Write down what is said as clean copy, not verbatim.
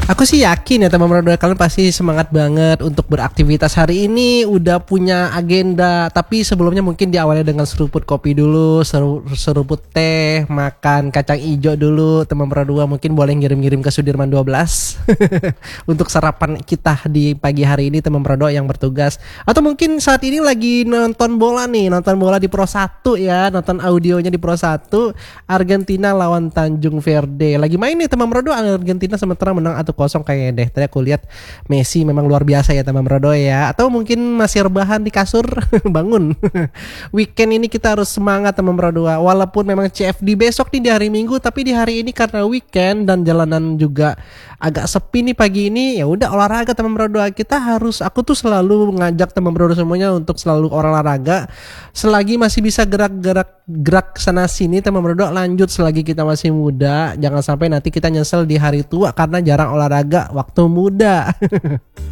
Aku sih yakin ya teman-teman, kalian pasti semangat banget untuk beraktivitas hari ini, udah punya agenda. Tapi sebelumnya mungkin diawali dengan seruput kopi dulu, seruput teh, makan kacang ijo dulu. Teman berdua mungkin boleh ngirim-ngirim ke Sudirman 12 untuk sarapan kita di pagi hari ini, teman berdua yang bertugas. Atau mungkin saat ini lagi nonton bola nih, nonton bola di Pro 1 ya, nonton audionya di Pro 1, Argentina lawan Tanjung Verde. Lagi main nih teman berdua, Argentina sementara menang 1-0 kayaknya deh. Tadi aku lihat Messi memang luar biasa ya teman Brodo ya. Atau mungkin masih rebahan di kasur bangun. Weekend ini kita harus semangat teman Brodo. Walaupun memang CFD besok nih di hari Minggu, tapi di hari ini karena weekend dan jalanan juga agak sepi nih pagi ini, ya udah olahraga teman Brodo. Aku tuh selalu ngajak teman Brodo semuanya untuk selalu olahraga. Selagi masih bisa gerak sana sini teman Brodo, lanjut selagi kita masih muda. Jangan sampai nanti kita nyesel di hari tua karena jarang olahraga waktu muda.